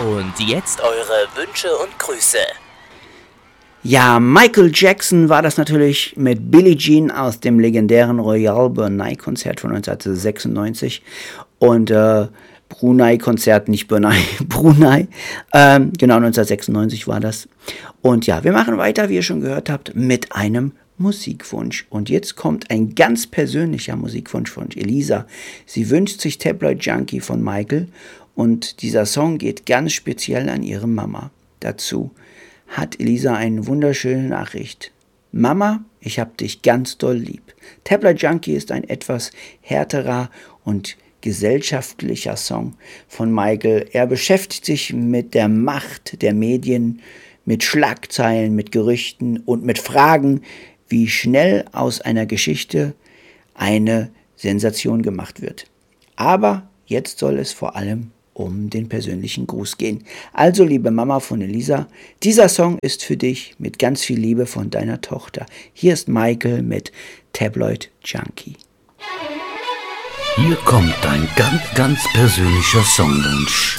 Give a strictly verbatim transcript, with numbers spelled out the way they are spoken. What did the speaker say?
Und jetzt eure Wünsche und Grüße. Ja, Michael Jackson war das natürlich mit Billie Jean aus dem legendären Royal Brunei-Konzert von neunzehnhundertsechsundneunzig. Und äh, Brunei-Konzert, nicht Brunei, Brunei. Ähm, genau, neunzehnhundertsechsundneunzig war das. Und ja, wir machen weiter, wie ihr schon gehört habt, mit einem Musikwunsch. Und jetzt kommt ein ganz persönlicher Musikwunsch von Elisa. Sie wünscht sich Tabloid Junkie von Michael. Und dieser Song geht ganz speziell an ihre Mama. Dazu hat Elisa eine wunderschöne Nachricht. Mama, ich hab dich ganz doll lieb. Tabloid Junkie ist ein etwas härterer und gesellschaftlicher Song von Michael. Er beschäftigt sich mit der Macht der Medien, mit Schlagzeilen, mit Gerüchten und mit Fragen, wie schnell aus einer Geschichte eine Sensation gemacht wird. Aber jetzt soll es vor allem um den persönlichen Gruß gehen. Also, liebe Mama von Elisa, dieser Song ist für dich mit ganz viel Liebe von deiner Tochter. Hier ist Michael mit Tabloid Junkie. Hier kommt dein ganz, ganz persönlicher Songwunsch.